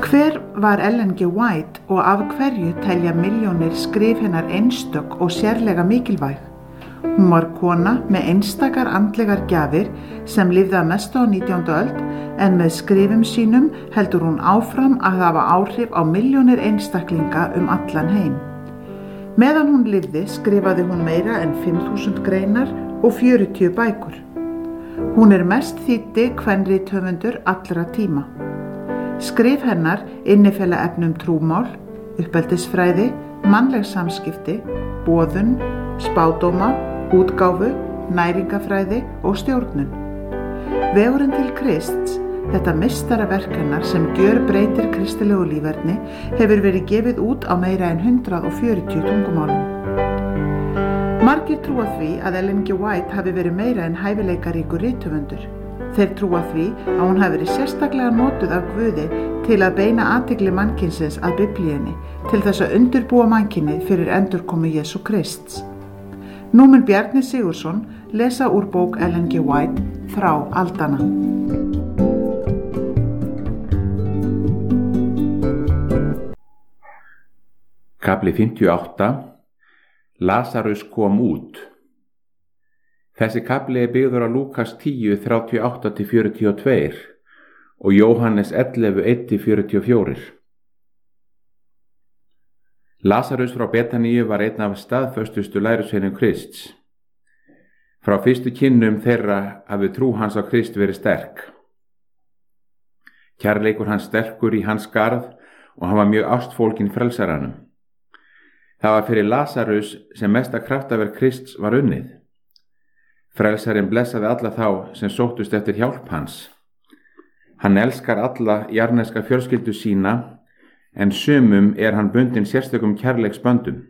Hver var Ellen G. White og af hverju telja milljónir skrif hennar einstök og sérlega mikilvæg? Hún var kona með einstakar andlegar gjafir sem lifði að mestu á 19. öld en með skrifum sínum heldur hún áfram að hafa áhrif á milljónir einstaklinga allan heim. Meðan hún lifði skrifaði hún meira en 5.000 greinar og 40 bækur. Hún mest þýddi kvenrithöfundur allra tíma. Skrif hennar innifela efni trúmál, uppeldisfræði, mannleg samskipti, boðun, spádóma, útgáfu, næringafræði og stjórnun. Vegurinn til Krists, þetta meistaraverk hennar sem gjörbreytir kristilegu líferni, hefur verið gefið út á meira en 140 tungumálum. Margir trúa því að Ellen G. White hafi verið meira en hæfileikaríkur rithöfundur. Þeir trúa því að hún hafi verið sérstaklega notuð af Guði til að beina athygli mannkynsins að Biblíunni til þess að undirbúa mannkynið fyrir endurkomu Jesú Krists. Nú mun Bjarni Sigurðsson lesa úr bók Ellen G. White Þrá aldanna. Kafli 58. Lasarus kom út. Þessi kafli byggður á Lúkas 10, 38-42 og Jóhannes 11, 1-44. Lasarus frá Betaníu var einn af staðföstustu lærusveinum Krists. Frá fyrstu kynnum þeirra hafi trú hans á Krist verið sterk. Kærleikur hans sterkur í hans garð og hann var mjög ástfólginn frelsaranum. Það var fyrir Lasarus sem mesta kraftaverk Krists var unnið. Frelsarinn blessaði alla þá sem sóttust eftir hjálp hans. Hann elskar alla jarneska fjölskyldu sína, en sumum hann bundinn sérstökum kærleiksböndum.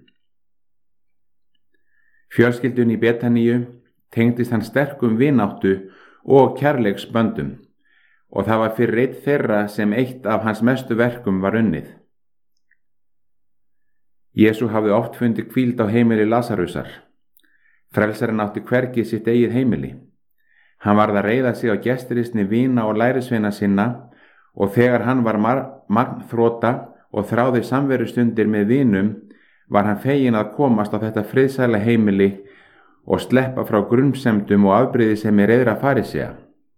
Fjölskyldun í Betaníu tengdist hann sterkum vináttu og kærleiksböndum, og það var fyrir einn þeirra sem eitt af hans mestu verkum var unnið. Jesú hafði oft fundið hvíld á heimili Lasarusar. Frelsarinn átti hvergi sitt eigið heimili. Hann varð að reiða sig á gestiristni vina og lærisveina sinna og þegar hann var magnþrota og þráði samverustundir með vinum var hann feginn að komast á þetta friðsæla heimili og sleppa frá grunsemdum og afbrýðisemi reiðra farisea.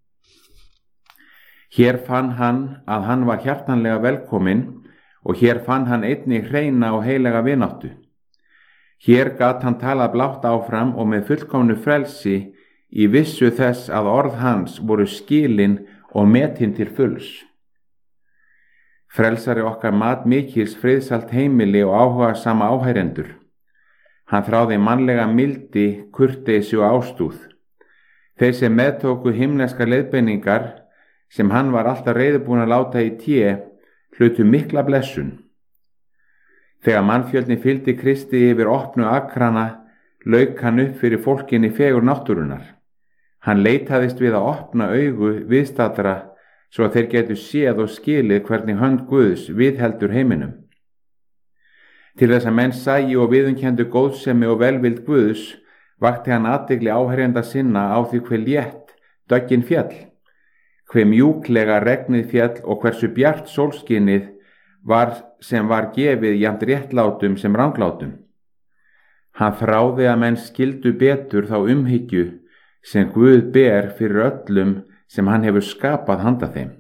Hér fann hann að hann var hjartanlega velkominn og hér fann hann einnig hreina og heilaga vináttu. Hér gat hann talað blátt áfram og með fullkomnu frelsi í vissu þess að orð hans voru skilin og metin til fulls. Frelsari okkar mat mikils friðsælt heimili og áhugasama áheyrendur. Hann þráði mannlega mildi, kurteisi og ástúð. Þeir sem meðtóku himneska leiðbeiningar sem hann var alltaf reiðubúinn að láta í té hlutu mikla blessun. Þegar mannfjöldin fylgdi Kristi yfir opnu akrana, lauk hann upp fyrir fólkinni fegur náttúrunar. Hann leitaðist við að opna augu viðstaddra svo að þeir getu séð og skilið hvernig hönd Guðs viðheldur heiminum. Til þess að menn sæju og viðurkenndu góðsemi og velvild Guðs, vakti hann athygli áherjenda sinna á því hve létt döggin féll, hve mjúklega regnið féll og hversu bjart sólskinið sem var gefið jafnt réttlátum sem ranglátum. Hann þráði að menn skildu betur þá umhyggju sem Guð ber fyrir öllum sem hann hefur skapað handa þeim.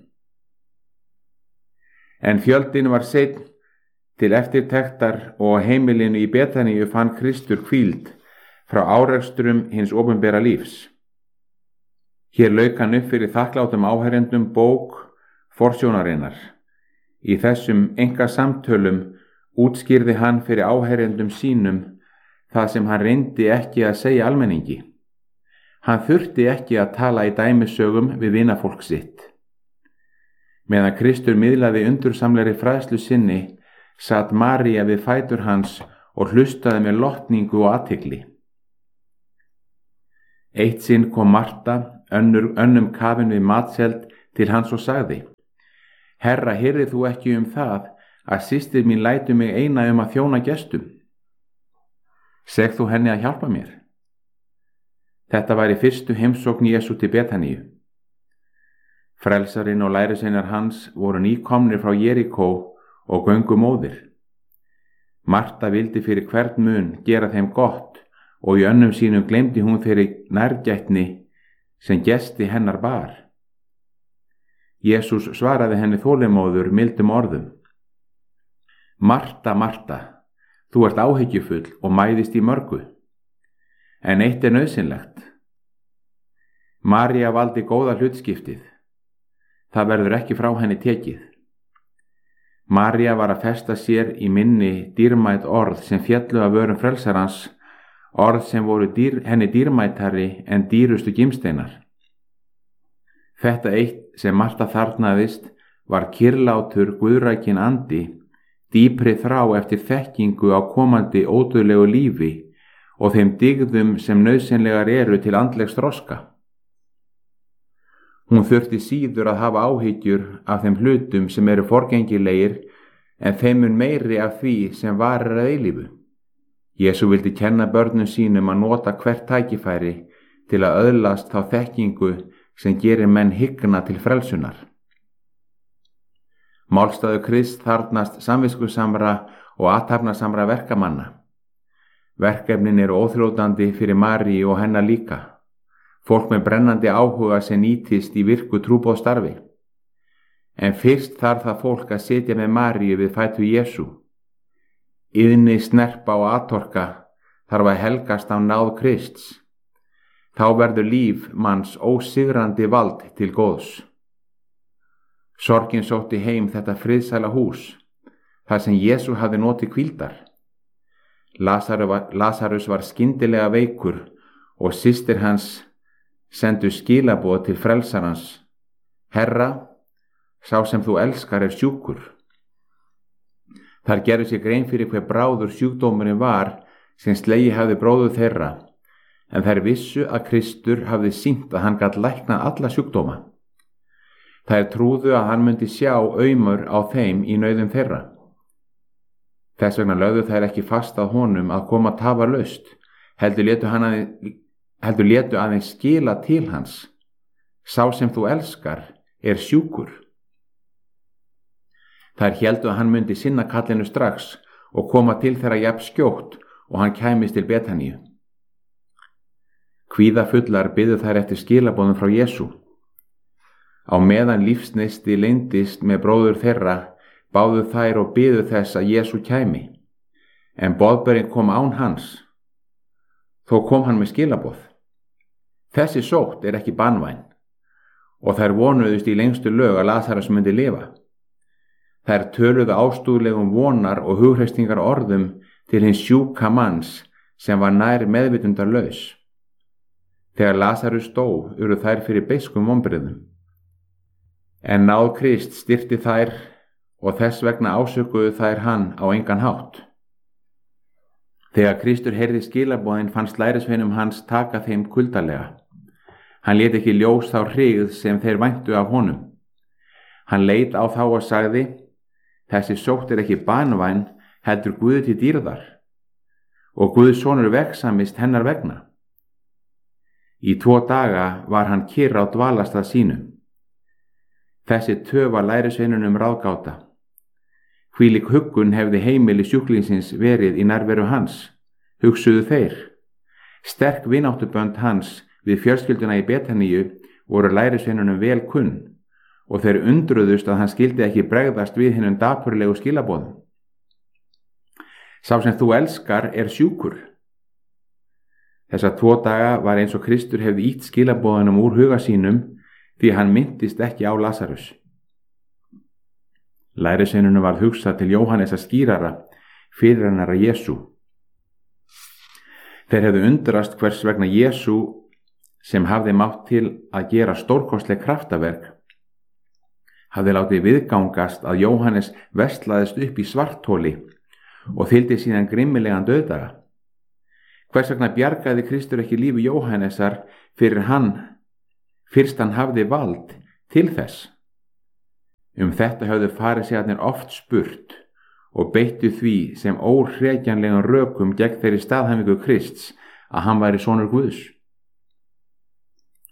En fjöldin var seinn til eftirtektar og heimilinu í Betaníu fann Kristur hvíld frá árekstrum hins opinbera lífs. Hér lauk hann upp fyrir þakklátum áherendum bók forsjónarinnar. Í þessum einkasamtölum útskýrði hann fyrir áheyrendum sínum það sem hann reyndi ekki að segja almenningi. Hann þurfti ekki að tala í dæmisögum við vinafólk sitt. Meðan Kristur miðlaði undursamlegri fræðslu sinni, sat María við fætur hans og hlustaði með lotningu og athygli. Eitt sinn kom Marta, önnum kafin við matseld, til hans og sagði: Herra, heyrðir þú ekki það að systir mín lætur mig eina að þjóna gestum? Segð þú henni að hjálpa mér. Þetta var í fyrstu heimsókn Jesú til Betaníu. Frelsarinn og lærisveinar hans voru nýkomnir frá Jerikó og göngu móðir. Marta vildi fyrir hvern mun gera þeim gott og í önnum sínum gleymdi hún þeirri nærgætni sem gesti hennar bar. Jesús svaraði henni þolinmóður mildum orðum: Marta, Marta, þú ert áhyggjufull og mæðist í mörgu, en eitt er nauðsynlegt. María valdi góða hlutskiptið, það verður ekki frá henni tekið. María var að festa sér í minni dýrmæt orð sem féllu af vörum frelsarans, orð sem voru henni dýrmætari en dýrustu gimsteinar. Þetta eitt sem Marta þarfnaðist var kyrlátur guðrækin andi, dýpri þrá eftir þekkingu á komandi ódauðlegu lífi og þeim dygðum sem nauðsynlegar eru til andlegs þroska. Hún þurfti síður að hafa áhyggjur af þeim hlutum sem eru forgengilegir en þeim mun meiri af því sem varir að eilífu. Jesú vildi kenna börnum sínum að nota hvert tækifæri til að öðlast þá þekkingu sem gerir menn hyggna til frelsunar. Málstaður Krist þarfnast samviskusamra og athafnasamra verkamanna. Verkefnin eru óþrjótandi fyrir Maríu og hennar líka. Fólk með brennandi áhuga sem nýtist í virku trúboðsstarfi. En fyrst þarf það fólk að sitja með Maríu við fætur Jesú. Iðni, snerpa og atorka þarf að helgast á náð Krists. Þá verður líf manns ósigrandi vald til góðs. Sorgin sótti heim þetta friðsæla hús, þar sem Jesú hafði notið hvíldar. Lazarus var skyndilega veikur og systir hans sendu skilaboð til frelsarans: Herra, sá sem þú elskar er sjúkur. Þar gerðu sér grein fyrir hver bráður sjúkdómurinn var sem slegið hafði bróður þeirra, en þær vissu að Kristur hafði sýnt að hann gat læknað alla sjúkdóma. Þær trúðu að hann myndi sjá aumur á þeim í nauðum þeirra. Þess vegna lögðu þær ekki fast að honum að koma tafarlaust, heldur létu aðeins skila til hans: Sá sem þú elskar er sjúkur. Þær héldu að hann myndi sinna kallinu strax og koma til þeirra jafn skjótt og hann kæmist til Betaníu. Kvíðafullar biðu þær eftir skilaboðum frá Jesú. Á meðan lífsneisti leyndist með bróður þeirra, báðu þær og biðu þess að Jesú kæmi, en boðberinn kom án hans. Þó kom hann með skilaboð: Þessi sótt er ekki banvæn, og þær vonuðust í lengstu lög að Lazarus myndi lifa. Þær töluðu ástúðlegum vonar og hughreysingar orðum til hins sjúka manns sem var nær meðvitundarlaus. Þegar Lazarus dó urðu þær fyrir beiskum vonbrigðum. En náð Krist styrkti þær og þess vegna ásökuðu þær hann á engan hátt. Þegar Kristur heyrði skilaboðin fannst lærisveinum hans taka þeim kuldalega. Hann lét ekki ljós þá hryggð sem þeir væntu af honum. Hann leit á þá og sagði: Þessi sótt er ekki banvæn, heldur Guði til dýrðar, og Guðs sonur vegsamist hennar vegna. Í 2 daga var hann kyrr á dvalastað sínum. Þessi töf var lærisveinunum ráðgáta. Hvílík huggun hefði heimili sjúklingsins verið í nærveru hans, hugsuðu þeir. Sterk vináttubönd hans við fjölskylduna í Betaníu voru lærisveinunum vel kunn og þeir undruðust að hann skildi ekki bregðast við hinum dapurlegu skilaboðum. Sá sem þú elskar er sjúkur. Þessa 2 daga var eins og Kristur hefði ýtt skilaboðunum úr huga sínum því hann minntist ekki á Lazarus. Lærisveinunum varð hugsað til Jóhannesar skírara, fyrirrennara Jesú. Þeir hefðu undrast hvers vegna Jesú, sem hafði mátt til að gera stórkostleg kraftaverk, hafði látið viðgangast að Jóhannes veslaðist upp í svartholi og þyldi síðan grimmilegan dauðdaga. Hvers vegna bjargaði Kristur ekki lífi Jóhannesar fyrir hann, fyrst hann hafði vald til þess? Þetta höfðu farisæarnir oft spurt og beittu því sem óhrekjanlegum rökum gegn þeirri staðhæfingu Krists að hann væri sonur Guðs.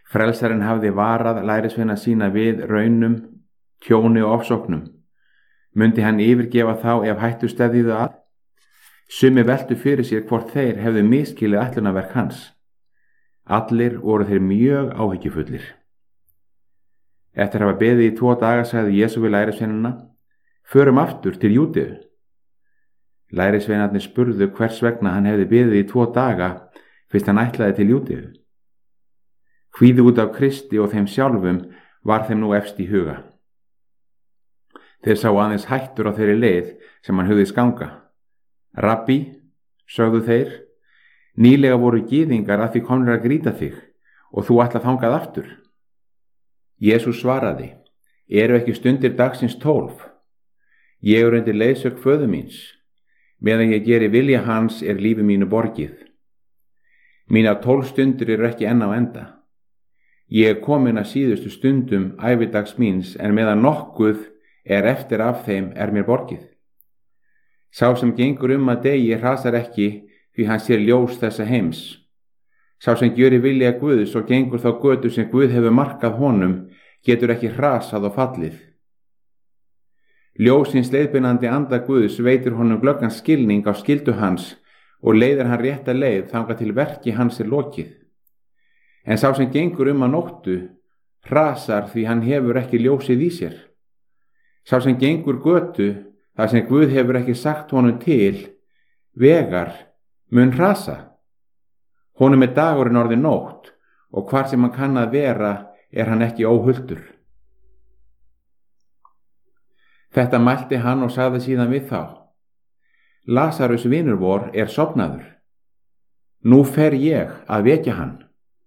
Frelsarinn hafði varað lærisveina sína við raunum, tjóni og ofsóknum. Mundi hann yfirgefa þá ef hættu steðjuðu að? Sumir veltu fyrir sér hvort þeir hefðu misskilið ætlunarverk hans. Allir voru þeir mjög áhyggjufullir. Eftir að hafa beðið í 2 daga sagði Jesú við lærisveinana: Förum aftur til Júdeu. Lærisveinarnir spurðu hvers vegna hann hefði beðið í 2 daga fyrst hann ætlaði til Júdeu. Kvíði út af Kristi og þeim sjálfum var þeim nú efst í huga. Þeir sáu aðeins hættur á þeirri leið sem hann hugðist ganga. Rabbi, sögðu þeir, nýlega voru gyðingar að því komnir að grýta þig og þú ætla þangað aftur. Jesús svaraði: Eru ekki stundir dagsins 12? Ég er undir leiðsögn föður míns. Meðan ég geri vilja hans er lífi mínu borgið. Mínar 12 stundir eru ekki enn á enda. Ég er komin að síðustu stundum ævidags míns en meðan nokkuð er eftir af þeim er mér borgið. Sá sem gengur að degi hrasar ekki því hann sér ljós þessa heims. Sá sem gjörir vilja Guðs og gengur þá götu sem Guð hefur markað honum getur ekki hrasað og fallið. Ljósins leiðbeinandi anda Guðs veitir honum glöggan skilning á skyldu hans og leiðir hann rétta leið þangað til verki hans er lokið. En sá sem gengur að nóttu hrasar því hann hefur ekki ljósið í sér. Sá sem gengur götu þar sem Guð hefur ekki sagt honum til vegar mun hrasa. Honum er dagurinn orðið nótt og hvar sem hann kann að vera er hann ekki óhulltur. Þetta mælti hann og sagði síðan við þá: Lasarus vinur vor er sofnaður. Nú fer ég að vekja hann.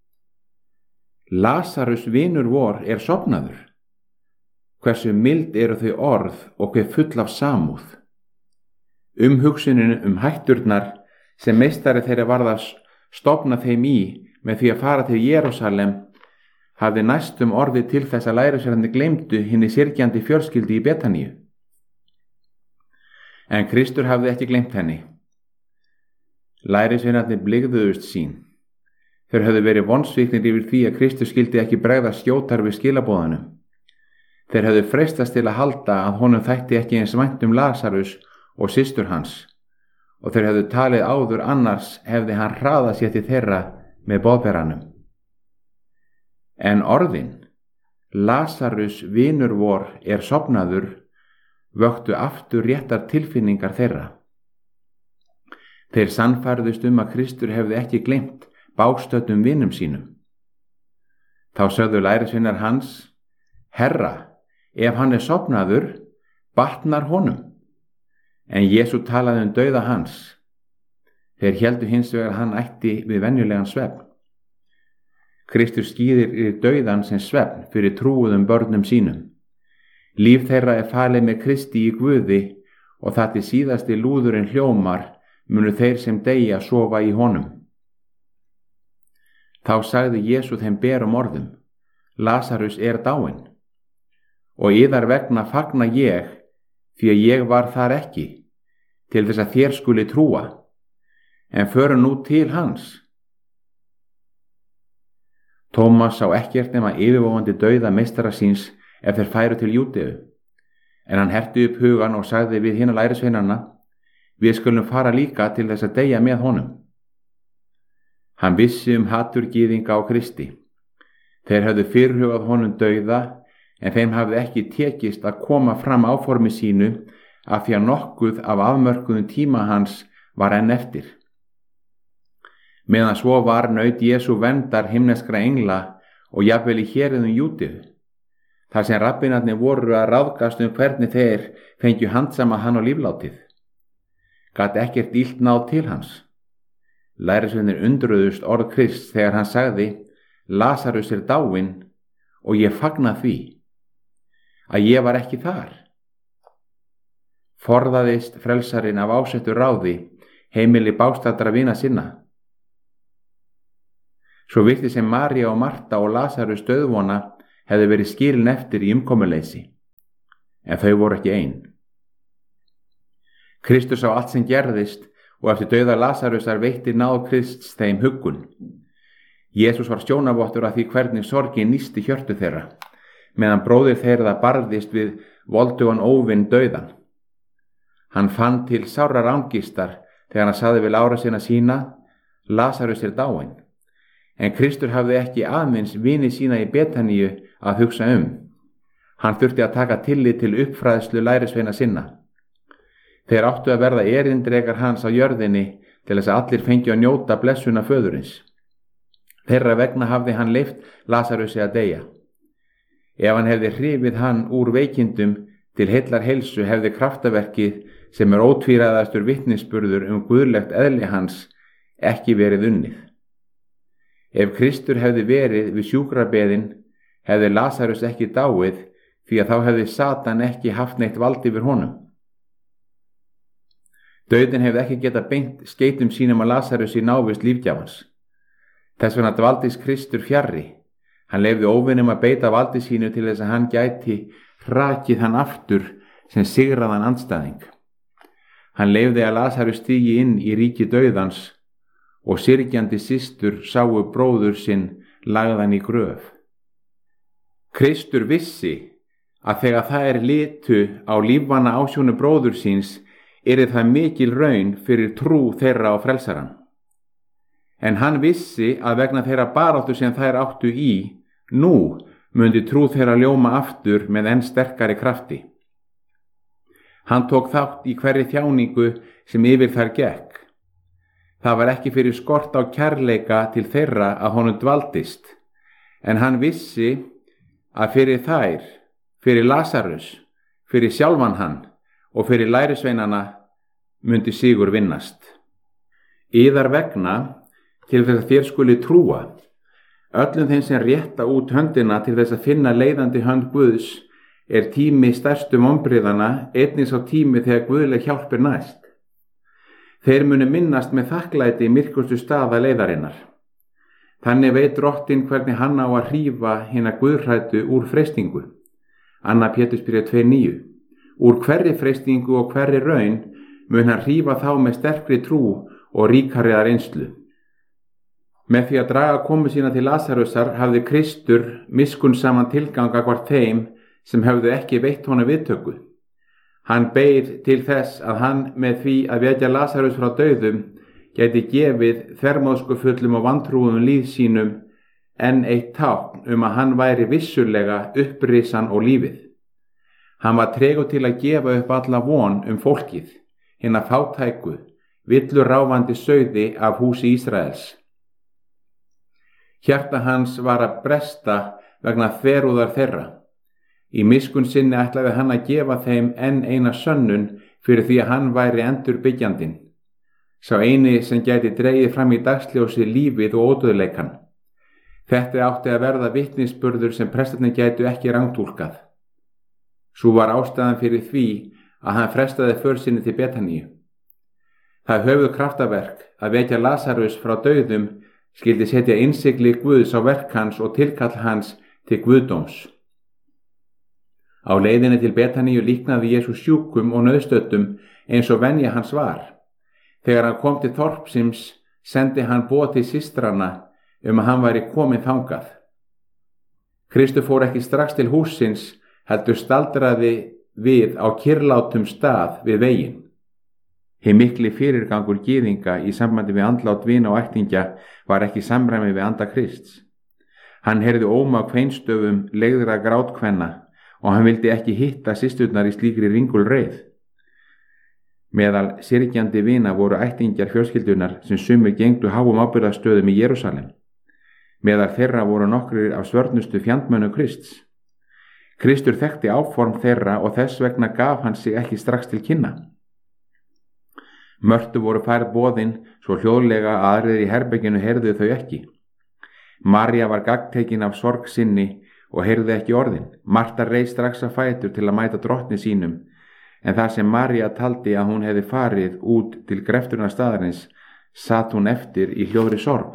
Lasarus vinur vor er sofnaður. Hversu mild eru þau orð og hve full af samúð. Umhugsunin hætturnar sem meistari þeirra varð að stofna þeim í með því að fara til Jerúsalem hafði næstum orðið til þess að lærisveinarnir gleymdu hinni syrgjandi fjölskyldu í Betaníu. En Kristur hafði ekki gleymt henni. Lærisveinarnir blygðuðust sín. Þeir höfðu verið vonsviknir yfir því að Kristur skyldi ekki bregða skjótar við skilaboðanum. Þeir höfðu freistast til að halda að honum þætti ekki eins vænt Lasarus og systur hans og þeir höfðu talið áður annars hefði hann hraðað sér til þeirra með boðberanum. En orðin, Lasarus vinur vor er sofnaður, vöktu aftur réttar tilfinningar þeirra. Þeir sannfærðust að Kristur hefði ekki gleymt bágstöddum vinum sínum. Þá sögðu lærisveinar hans: Herra, ef hann er sofnaður, batnar honum. En Jesú talaði dauða hans. Þeir héldu hins vegar að hann ætti við venjulegan svefn. Kristur skýðir í dauðan sem svefn fyrir trúuðum börnum sínum. Líf þeirra er falið með Kristi í Guði og það til síðasti lúðurinn hljómar munu þeir sem deyja sofa í honum. Þá sagði Jesú þeim berum orðum: Lasarus er dáinn. Og yðar vegna fagna ég, því að ég var þar ekki, til þess að þér skuli trúa, en förum nú til hans. Tómas sá ekkert nema yfirvofandi dauða meistara síns ef þeir færu til Júdeu, en hann herti upp hugan og sagði við hina lærisveinana: Við skulum fara líka til þess að deyja með honum. Hann vissi hatur gyðinga á Kristi. Þeir höfðu fyrirhugað honum dauða, en þeim hafði ekki tekist að koma fram áformi sínu af því að nokkuð af afmörkuðum tíma hans var enn eftir. Meðan svo var naut Jesú verndar himneskra engla og jafnvel í héruðum Júdeu, þar sem rabbinarnir voru að ráðgast hvernig þeir fengju handsama hann á líflátið. Gat ekkert illt náð til hans. Lærisveinir undruðust orð Krists þegar hann sagði: Lasarus er dáinn og ég fagna því að ég var ekki þar. Forðaðist frelsarinn af ásettu ráði heimili bágstaddra vina sinna. Svo virtist sem María og Marta og Lasarus dauðvona hefði verið skilin eftir í umkomuleysi, en þau voru ekki ein. Kristus sá allt sem gerðist og eftir dauða Lasarusar veitti náð Krists þeim huggun. Jesús var sjónavottur af því hvernig sorgin nísti hjörtu þeirra, meðan bróðir þeirra barðist við voldugan óvinn dauðan. Hann fann til sárrar angistar þegar hann sagði við lárasina sína, Lasarus er dáinn. En Kristur hafði ekki aðeins vini sína í Betaníu að hugsa Hann þurfti að taka tillit til uppfræðslu lærisveina sinna. Þeir áttu að verða erindrekar hans á jörðinni til þess að allir fengju að njóta blessuna föðurins. Þeirra vegna hafði hann leyft Lasarusi að deyja. Ef hann hefði hrifið hann úr veikindum til heillar heilsu hefði kraftaverkið sem er ótvíræðastur vitnisburður guðlegt eðli hans ekki verið unnið. Ef Kristur hefði verið við sjúkrabeðin hefði Lasarus ekki dáið því að þá hefði Satan ekki haft neitt vald yfir honum. Dauðinn hefði ekki getað beint skeytum sínum að Lasarus í návist lífgjafans. Þess vegna dvaldist Kristur fjarri. Hann leyfði óvinum að beita valdi sínu til þess að hann gæti hrakið hann aftur sem sigraðan andstæðing. Hann leyfði að Lasarus stigi inn í ríki dauðans og syrgjandi systur sáu bróður sinn lagðan í gröf. Kristur vissi að þegar þær litu á lífvana ásjónu bróður síns yrði það mikil raun fyrir trú þeirra á frelsaran. En hann vissi að vegna þeirra baráttu sem þær áttu í, nú mundi trú þeirra ljóma aftur með enn sterkari krafti. Hann tók þátt í hverri þjáningu sem yfir þær gekk. Það var ekki fyrir skort á kærleika til þeirra að honum dvaldist, en hann vissi að fyrir þær, fyrir Lasarus, fyrir sjálfan hann og fyrir lærisveinana mundi sigur vinnast. Yðar vegna til þess að þér skuli trúa, öllum þeim sem rétta út höndina til þess að finna leiðandi hönd Guðs er tími stærstu vonbrigðanna einnig sá tími þegar guðleg hjálp er næst. Þeir munu minnast með þakklæti í myrkustu staða leiðarinnar. Þannig veit Drottinn hvernig hann á að hrífa hina guðhræddu úr freistingu. 2. Pétursbréf 2:9. Úr hverri freistingu og hverri raun mun hann hrífa þá með sterkri trú og ríkari reynslu. Með því að draga komu sína til Lasarusar hafði Kristur miskunnsaman tilgang gagnvart þeim sem hefðu ekki veitt honum viðtöku. Hann beið til þess að hann með því að vekja Lasarus frá dauðum gæti gefið þvermóðskufullum og vantrúum líð sínum enn eitt tákn að hann væri vissulega upprisan og lífið. Hann var tregur til að gefa upp alla von fólkið, hina fátæku, villuráfandi sauði af húsi Ísraels. Hjarta hans var að bresta vegna þverúðar þeirra. Í miskunn sinni ætlaði hann að gefa þeim enn eina sönnun fyrir því að hann væri endurbyggjandinn. Sá eini sem gæti dregið fram í dagsljósi lífið og ódauðleikann. Þetta átti að verða vitnisburður sem prestarnir gætu ekki rangtúlkað. Sú var ástæðan fyrir því að hann frestaði för sinni til Betaníu. Það höfuð kraftaverk að vekja Lasarus frá dauðum skyldi setja innsigli Guðs á verk hans og tilkall hans til guðdóms. Á leiðinni til Betaníu líknaði Jesús sjúkum og nauðstöddum eins og venja hans var. Þegar hann kom til þorpsins sendi hann boð til systrana að hann væri kominn þangað. Kristur fór ekki strax til hússins, heldur staldraði við á kyrrlátum stað við veginn. Hið mikli fyrirgangur gyðinga í sambandi við andlát vina og ættingja var ekki samræmi við anda Krists. Hann heyrði óma á kveinstöfum legðra grátkvenna og hann vildi ekki hitta systurnar í slíkri ringulreið. Meðal syrgjandi vina voru ættingjar fjölskyldunar sem sumir gengdu háum ábyrgðarstöðum í Jerúsalem. Meðal þeirra voru nokkrir af svörnustu fjandmönnum Krists. Kristur þekkti áform þeirra og þess vegna gaf hann sig ekki strax til kynna. Mörtu voru færð boðin svo hljóðlega að aðrir í herberginu heyrðu þau ekki. María var gagntekin af sorg sinni og heyrði ekki orðin. Marta reis strax að fætur til að mæta drottni sínum, en þar sem María taldi að hún hefði farið út til grefturnar staðarins, satt hún eftir í hljóðri sorg.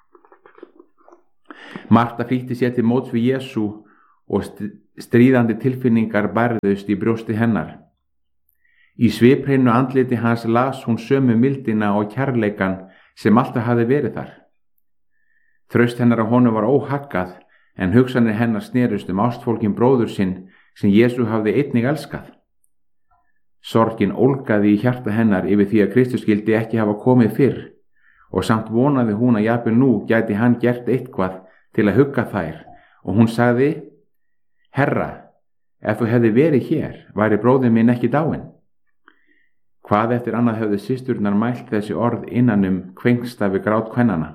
Marta flýtti sér til móts við Jesú og stríðandi tilfinningar bærðust í brjósti hennar. Í sviphreinu andliti hans las hún sömu mildina og kærleikan sem alltaf hafði verið þar. Þraust hennar á honum var óhaggað, en hugsanir hennar snerust ástfólginn bróður sinn sem Jesú hafði einnig elskað. Sorgin ólgaði í hjarta hennar yfir því að Kristus skyldi ekki hafa komið fyrr, og samt vonaði hún að jafnvel nú gæti hann gert eitthvað til að hugga þær, og hún sagði: Herra, ef þú hefði verið hér, væri bróðir minn ekki dáinn. Hvað eftir annað höfðu systurnar mælt þessi orð innan kvengstafi grát kvennanna.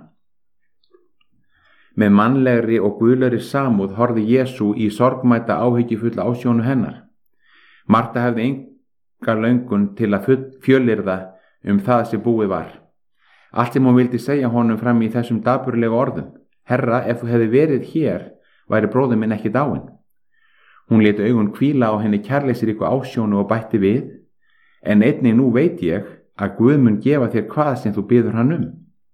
Með mannlegri og guðlegri samúð horfði Jesú í sorgmæta áhyggjufulla ásjónu hennar. Marta hefði enga löngun til að fjölyrða það sem búið var. Allt sem hún vildi segja honum fram í þessum dapurlega orðum: Herra, ef þú hefði verið hér, væri bróðir minn ekki dáinn. Hún lét augun hvíla á henni kærleiksríku ásjónu og bætti við: En einnig nú veit ég að Guð mun gefa þér hvað sem þú biður hann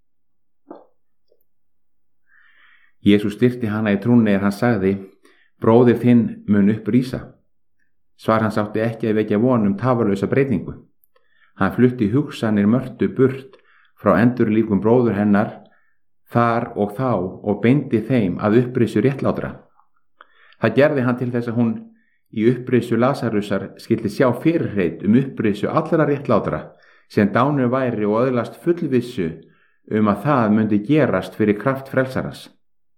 Jesús styrkti hana í trúnni hann sagði: Bróðir þinn mun upprísa. Svar hans átti ekki að vekja von tafarlausa breytingu. Hann flutti hugsanir Mörtu burt frá endurlífum bróður hennar þar og þá og beindi þeim að upprísu réttlátra. Það gerði hann til þess að hún í upprísu Lasarusar skyldi sjá fyrirheit upprísu allra réttlátra sem dánur væri og öðlast fullvissu að það myndi gerast fyrir kraft frelsarans.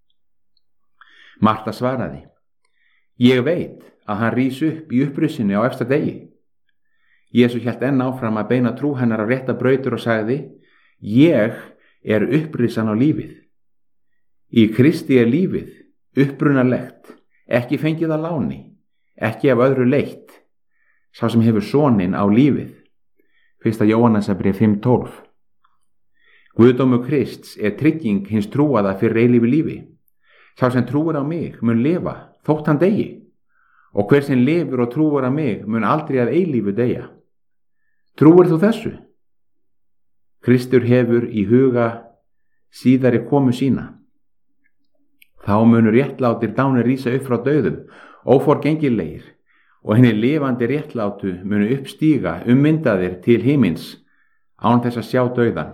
Marta svaraði: Ég veit að hann rís upp í upprisinu á efsta degi. Jesús hélt enn áfram að beina trú hennar á rétta brautir og sagði: Ég er upprisan á lífið. Í Kristi er lífið upprunalegt, ekki fengið að láni, ekki af öðru leitt. Sá sem hefur soninn á lífið. 1. Jóhannesarbréf 5:12. Guðdómur Krists er trygging hins trúaða fyrir eilífu lífi. Sá sem trúir á mig mun lifa þótt hann deyi, og hver sem lifir og trúir á mig mun aldrei að eilífu deyja. Trúir þú þessu? Kristur hefur í huga síðari komu sína. Þá munu réttlátir dánir rísa upp frá dauðum, óforgengilegir, og henni lifandi réttlátu munu uppstíga myndaðir til himins án þess að sjá dauðan.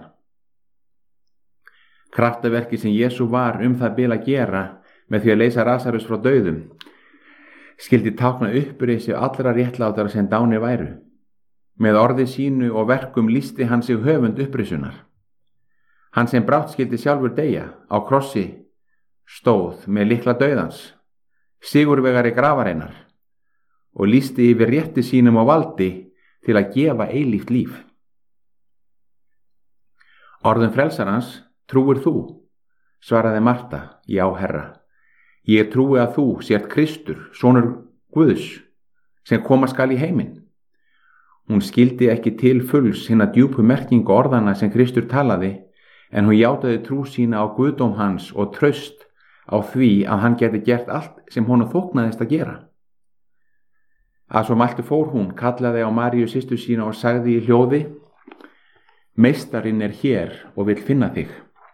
Kraftaverki sem Jesú var það bil að gera með því að leysa Lasarus frá dauðum skyldi tákna upprisu allra réttlátara sem dánir væru. Með orði sínu og verkum lýsti hann sig höfund upprisunar. Hann sem brátt skyldi sjálfur deyja á krossi stóð með lykla dauðans, sigurvegari grafarinnar, og lýsti yfir rétti sínum og valdi til að gefa eilíft líf. Orðum frelsarans: Trúir þú? Svaraði Marta: Já, Herra. Ég trúi að þú sért Kristur, sonur Guðs, sem koma skal í heiminn. Hún skildi ekki til fulls hinna djúpu merkingu orðana sem Kristur talaði, en hún játaði trú sína á guðdóm hans og traust á því að hann geti gert allt sem honum þóknaðist að gera. Að svo mæltu fór hún, kallaði á Maríu systur sína og sagði í hljóði: Meistarinn er hér og vill finna þig.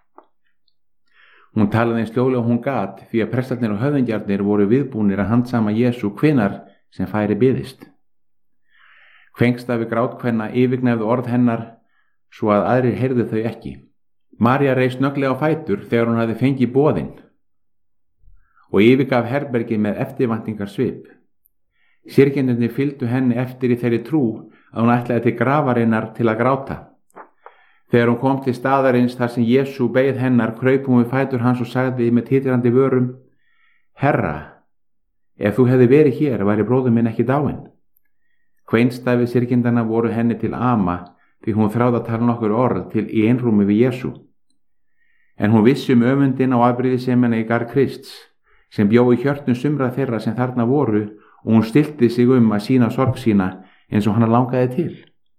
Hún talaði eins hljóðlega og hún gat, því að prestarnir og höfðingjarnir voru viðbúnir að handsama Jesú hvenær sem færi byðist. Kvengstafi grátkvenna yfirgnæfðu orð hennar svo að aðrir heyrðu þau ekki. María reis snögglega á fætur þegar hún hafði fengið boðin og yfirgaf herbergið með eftirvæntingar svip. Syrgjendurnir fylgdu henni eftir í þeirri trú að hún ætlaði til grafarinnar til að gráta. Þegar hún kom til staðarins þar sem Jesú beið hennar, kraup hún við fætur hans og sagði með titrandi vörum: Herra, ef þú hefði verið hér, væri bróðir minn ekki dáinn. Kveinstæfi syrgjendanna voru henni til ama, því hún þráði að tala nokkur orð til í einrúmi við Jesú. En hún vissi öfundin á afbrýðisemina í garð Krists, sem bjó í hjörtum sumra þeirra sem þarna voru, og hún stilti sig að sína sorg sína eins og hana langaði til.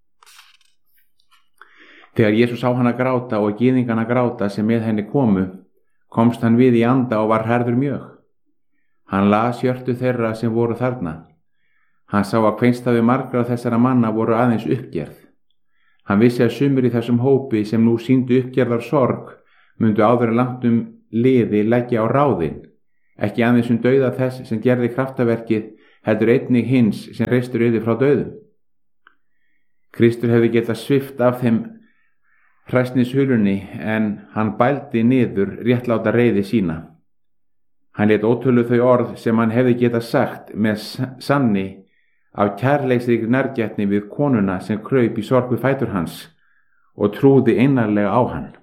Þegar Jesús sá hana gráta og gyðingana gráta sem með henni komu, komst hann við í anda og var hrærður mjög. Hann las hjörtu þeirra sem voru þarna. Hann sá að kveinstafi margra þessara manna voru aðeins uppgerð. Hann vissi að sumir í þessum hópi sem nú sýndu uppgerðar sorg myndu áður langt liði leggja á ráðin, ekki aðeins dauða þess sem gerði kraftaverkið, heldur einnig hins sem reistur yfir frá dauðum. Kristur hefði getað svipt af þeim hræsnishulunni en hann bældi niður réttláta reiði sína. Hann lét ótölu þau orð sem hann hefði getað sagt með sanni af kærleiksríkri nærgætni við konuna sem kraup í sorg við fætur hans og trúði einarlega á hann.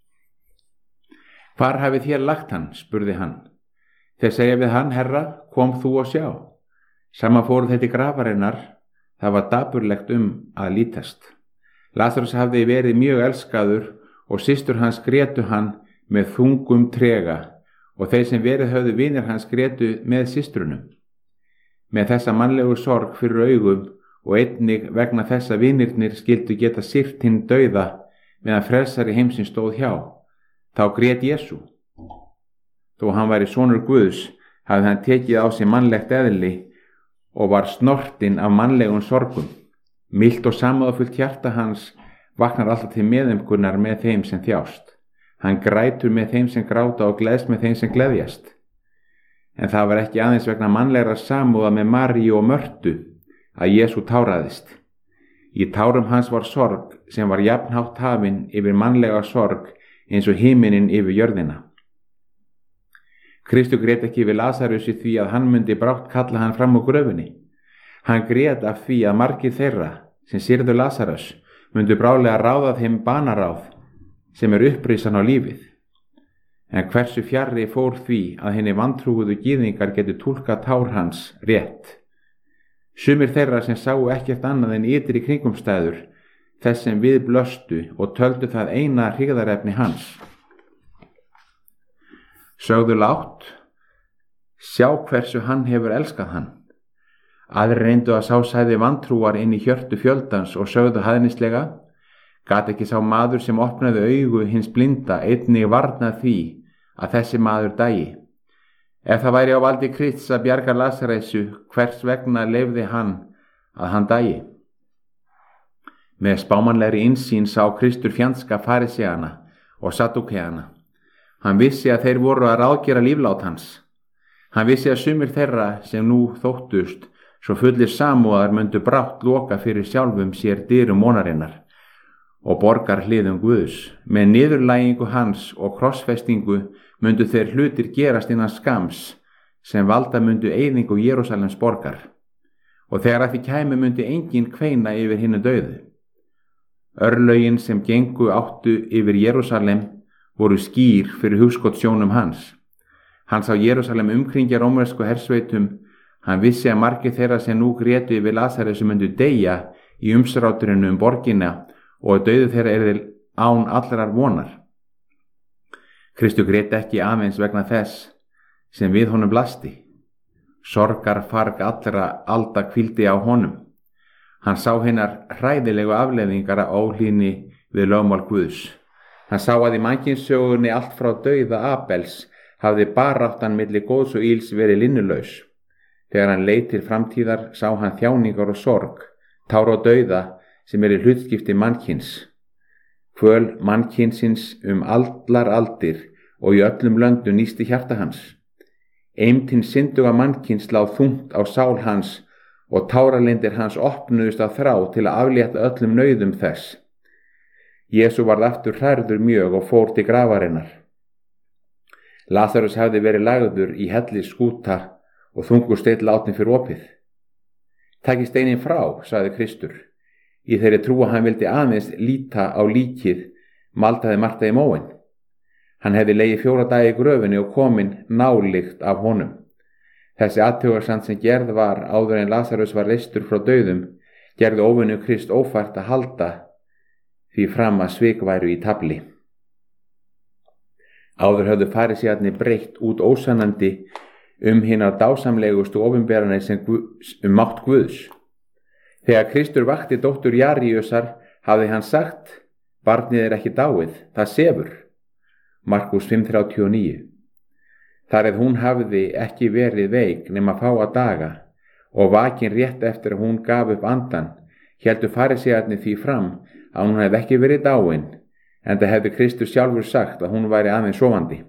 Hvar hafið þér lagt hann? Spurði hann. Þeir segja við hann, Herra, kom þú og sjá. Saman fóru þeir til grafarinnar, það var dapurlegt að lítast. Lazarus hafði verið mjög elskaður og systur hans grétu hann með þungum trega og þeir sem verið höfðu vinir hans grétu með systrunum. Með þessa mannlegu sorg fyrir augum og einnig vegna þess að vinirnir skyldu geta sýrt hinn dauða meðan frelsari heimsins stóð hjá, þá grét Jesú. Þó hann væri sonur Guðs, hafði hann tekið á sig mannlegt eðli og var snortinn af mannlegum sorgum. Milt og samúðarfullt hjarta hans vaknar alltaf til meðumkunar með þeim sem þjást. Hann grætur með þeim sem gráta og gleðst með þeim sem gleðjast. En það var ekki aðeins vegna mannlegra samúða með Maríu og Mörtu að Jesú táraðist. Í tárum hans var sorg sem var jafnhátt hafin yfir mannlega sorg eins og himinin yfir jörðina. Kristur grét ekki yfir Lasarusi því að hann myndi brátt kalla hann fram úr gröfinni. Hann grét af því að margir þeirra sem syrðu Lasarus myndu brálega ráða þeim banaráð sem upprisan á lífið. En hversu fjarri fór því að henni vantrúuðu gyðingar getur túlkað tár hans rétt. Sumir þeirra sem sáu ekkert annað en ytri kringumstæður þess sem við blöstu og töldu það eina hryggðarefni hans. Sögðu lágt, sjá hversu hann hefur elskað hann. Aðrir reyndu að sá sæði vantrúar inn í hjörtu fjöldans og sögðu hæðnislega, gat ekki sá maður sem opnaði augu hins blinda einnig varnað því að þessi maður dæi. Ef það væri á valdi Krists að bjarga Lasarusi, hvers vegna leyfði hann að hann dæi? Með spámanlegri innsýn sá Kristur fjandska farisejana og sadúkeana. Hann vissi að þeir voru að ráðgera líflát hans. Hann vissi að sumir þeirra sem nú þóttust svo fullir samúðar myndu brátt loka fyrir sjálfum sér dyrum vonarinnar og borgar hliðum Guðs. Með niðurlægingu hans og krossfestingu myndu þeir hlutir gerast innan skams sem valda myndu eyðingu Jerúsalems borgar og þegar að því kæmi myndi engin kveina yfir hinnu dauðu. Örlögin sem gengu áttu yfir Jerúsalem voru skýr fyrir hugskotssjónum hans. Hann sá Jerúsalem umkringja rómversku hersveitum. Hann vissi að margir þeirra sem nú grétu yfir Lasarusi myndu deyja í umsráturinu borgina og dauði þeirra yrði án allrar vonar. Kristur grét ekki aðeins vegna þess sem við honum blasti. Sorgarfarg allra alda hvíldi á honum. Hann sá hinnar hræðilegu afleiðingar af óhlýðni við lögmál Guðs. Hann sá að í mannkynssögunni allt frá dauða Abels hafði baráttan milli góðs og íls verið linnulaus. Þegar hann leit til framtíðar sá hann þjáningar og sorg, tár og dauða sem í hlutskipti mannkyns. Kvöl mannkynsins allar aldir og í öllum löndum nísti hjarta hans. Eymd hins synduga mannkyns lá þungt á sál hans og táralindir hans opnuðust af þrá til að aflétta öllum nauðum þess. Jesú varð aftur hrærður mjög og fór til grafarinnar. Lazarus hafði verið lagður í hellisskúta og þungur steinn látinn fyrir opið. Takið steininn frá, sagði Kristur. Í þeirri trú að hann vildi aðeins líta á líkið, maldaði Marta í móinn. Hann hefði legið 4 daga í gröfinni og kominn nálykt af honum. Þessi athugasemd sem gerð var áður en Lazarus var reistur frá dauðum, gerði óvinnu Krist ófært að halda því fram að svik væru í tafli. Áður höfðu farisæarnir breytt út ósannandi hinar dásamlegustu opinberanir sem mátt Guðs. Þegar Kristur vakti dóttur Jaríusar hafði hann sagt, barnið ekki dáið, það sefur. Markús 5:39. Þar eð hún hafði ekki verið veik nema fáa daga og vakin rétt eftir að hún gaf upp andan, héldu farisæarnir því fram að hún hefði ekki verið dáin, enda hefði Kristur sjálfur sagt að hún væri aðeins sofandi.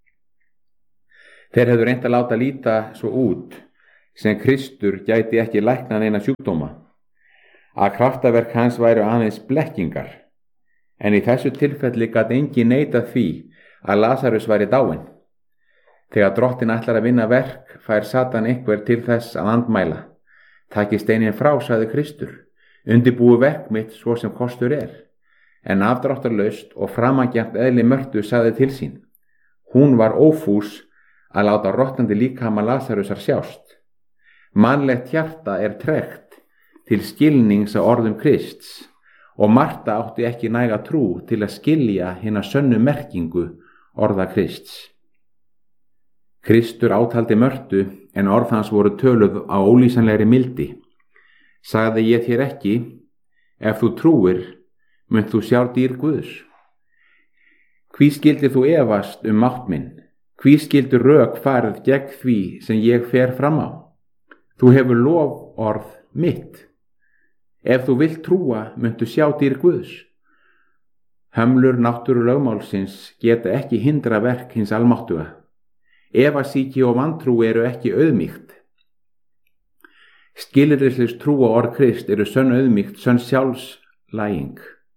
Þeir hefðu reynt að láta líta svo út sem Kristur gæti ekki læknað neina sjúkdóma, að kraftaverk hans væru aðeins blekkingar, En í þessu tilfelli gat enginn neitað því að Lasarus væri dáinn. Þegar drottinn ætlar að vinna verk, fær Satan einhver til þess að andmæla. Takið steininn frá, sagði Kristur, undirbúi verk mitt svo sem kostur er. En afdráttarlaust og framangjarnt eðli Mörtu sagði til sín. Hún var ófús að láta rotnandi líkama Lasarusar sjást. Mannlegt hjarta er tregt til skilnings á orðum Krists og Marta átti ekki næga trú til að skilja hina sönnu merkingu orða Krists. Kristur átaldi Mörtu en orð hans voru töluð á ólýsanlegri mildi. Sagði ég þér ekki, ef þú trúir, munt þú sjá dýr Guðs. Hví skildir þú efast mátt minn? Hví skildir rök farið gegn því sem ég fer fram á? Þú hefur loforð mitt. Ef þú vilt trúa, muntu sjá dýr Guðs. Hömlur náttúrulögmálsins geta ekki hindra verk hins almáttuga. Efasíki og vantrú eru ekki auðmýkt. Skilyrðislaus trú á orð Krist eru sönn auðmýkt, sönn sjálfslæging.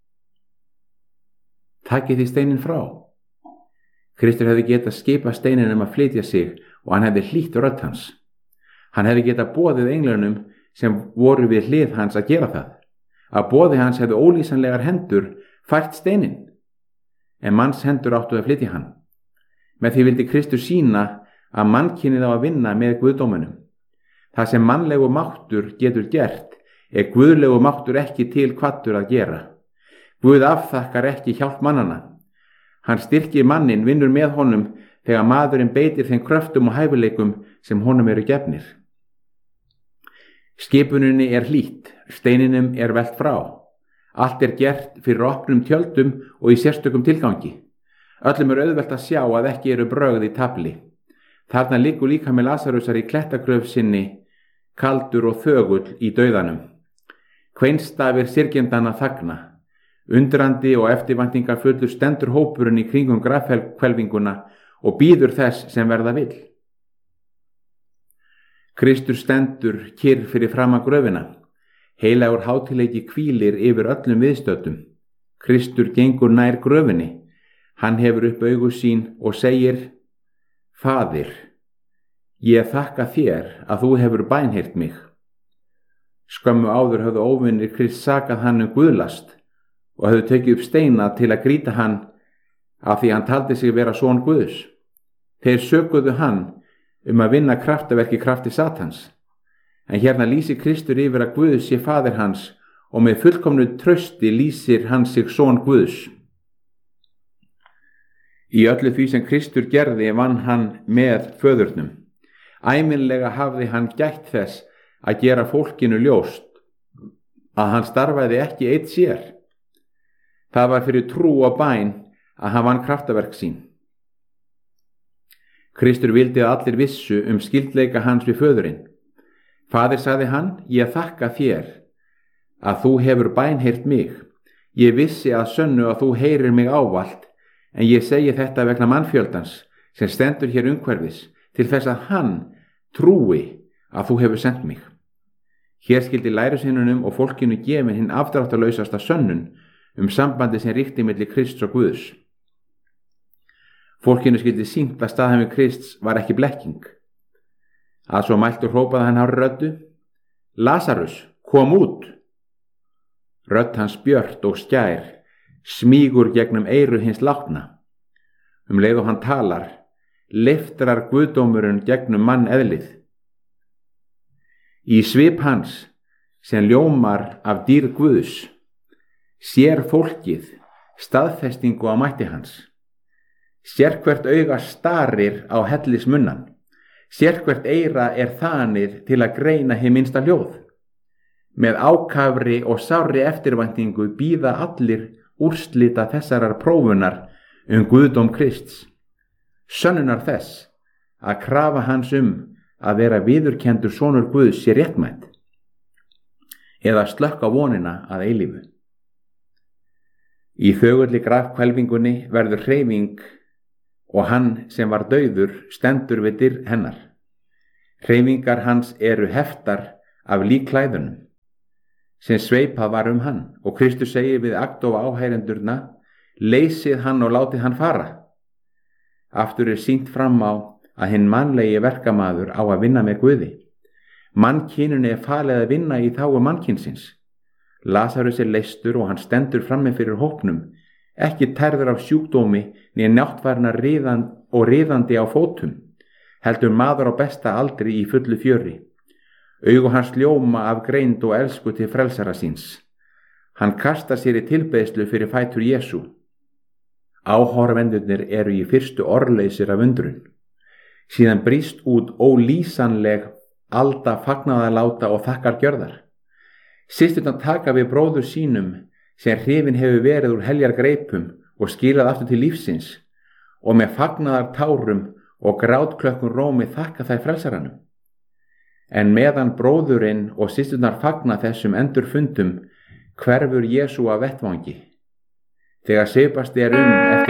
Takið því steininn frá. Kristur hefði getað skipað steininum að flytja sig og hann hefði hlýtt rödd hans. Hann hefði getað boðið englunum sem voru við hlið hans að gera það. Að boði hans hefði ólýsanlegar hendur fært steininn, en manns hendur áttu að flytja hann. Með því vildi Kristur sýna að mannkynið á að vinna með guðdómunum. Það sem mannlegu máttur getur gert er guðlegu máttur ekki til kvaddur að gera. Guð afþakkar ekki hjálp mannana. Hann styrkir mannin, vinnur með honum þegar maðurinn beitir þeim kröftum og hæfileikum sem honum eru gefnir. Skipuninni er hlýtt, steininum er velt frá. Allt er gert fyrir opnum tjöldum og í sérstökum tilgangi. Öllum er auðvelt að sjá að ekki eru brögð í tafli. Þarna liggur líkami Lasarusar í klettagröf sinni, kaldur og þögull í dauðanum. Kveinstafir syrgjendana þagna. Undrandi og eftirvæntingar fullur stendur hópurinn í kringum grafhvelfinguna og bíður þess sem verða vill. Kristur stendur kyrr fyrir framan gröfina. Heilagur hátíðleiki hvílir yfir öllum viðstöddum. Kristur gengur nær gröfinni. Hann hefur upp augu sín og segir, Faðir, ég þakka þér að þú hefur bænheyrt mig. Skömmu áður höfðu óvinir Krist sakað hann guðlast og höfðu tekið upp steina til að grýta hann af því hann taldi sig vera son Guðs. Þeir sökuðu hann að vinna kraftaverk í krafti Satans. En hérna lýsir Kristur yfir að Guð sé faðir hans og með fullkomnu trausti lýsir hann sig son Guðs. Í öllu því sem Kristur gerði vann hann með föðurnum. Æminlega hafði hann gætt þess að gera fólkinu ljóst að hann starfaði ekki einn sér. Það var fyrir trú og bæn að hann vann kraftaverk sín. Kristur vildi að allir vissu skyldleika hans við föðurinn. Faðir, sagði hann, ég þakka þér að þú hefur bænheyrt mig. Ég vissi að sönnu að þú heyrir mig ávallt, en ég segi þetta vegna mannfjöldans sem stendur hér umhverfis til þess að hann trúi að þú hefur sendt mig. Hér skildi lærisveinunum og fólkinu gefin hinn afdráttarlausasta sönnun sambandi sem ríkti milli Krists og Guðs. Fólkinu skildi sýnt að staðhæfi Krists var ekki blekking. Að svo mæltu hrópaði hann hárri röddu, Lasarus, kom út! Rödd hans björt og skær smýgur gegnum eyru hins látna. Leið og hann talar, leiftrar guðdómurinn gegnum mann eðlið. Í svip hans, sem ljómar af dýr Guðs, sér fólkið staðfestingu á mætti hans. Sérhvert auga starir á hellismunnan. Sérhvert eyra er þanið til að greina hið minnsta hljóð. Með ákafri og sárri eftirvæntingu bíða allir úrslita þessarar prófunar guðdóm Krists. Sönnunar þess að krafa hans að vera viðurkenndur sonur Guðs sé réttmætt. Eða slökka vonina að eilífu. Í þögulli grafhvelfingunni verður hreyfing og hann sem var dauður stendur við dyr hennar. Hreyfingar hans eru heftar af líkklæðunum sem sveipað var hann og Kristur segir við agndofa áhærendurna, leysið hann og látið hann fara. Aftur sýnt fram á að hinn mannlegi verkamaður á að vinna með Guði. Mannkyninu falið að vinna í þágu mannkynsins. Lasarus leystur og hann stendur frammi fyrir hópnum, ekki tærður af sjúkdómi né náttvarna riðandi á fótum, heldur maður á besta aldri í fullu fjöri. Augu hans ljóma af greind og elsku til frelsara síns. Hann kastar sér í tilbeiðslu fyrir fætur Jesú. Áhorfendurnir eru í fyrstu orðleysir af undrun. Síðan brýst út ólýsanleg alda fagnaðarláta og þakkargjörðar. Systurnar taka við bróður sínum sem hrifinn hefur verið úr heljar greipum og skilað aftur til lífsins, og með fagnaðar tárum og grátklökkun rómi þakka þær frelsaranum. En meðan bróðurinn og systurnar fagna þessum endurfundum hverfur Jesú af vettvangi. Þegar svipast eftir